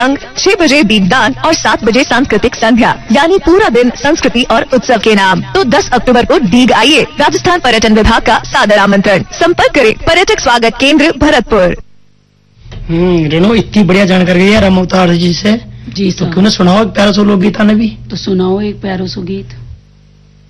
अंग 6 बजे दीपदान और 7 बजे सांस्कृतिक संध्या, यानी पूरा दिन संस्कृति और उत्सव के नाम। तो 10 अक्टूबर को दीघ आइए। राजस्थान पर्यटन विभाग का सादर आमंत्रण। संपर्क करें पर्यटक स्वागत केंद्र भरतपुर। रेनो इतनी बढ़िया जानकारी है राम अवतार जी से। जी तो क्यों ना सुनाओ एक प्यारा सो लोकगीत। आने भी तो सुनाओ एक प्यारा सो गीत।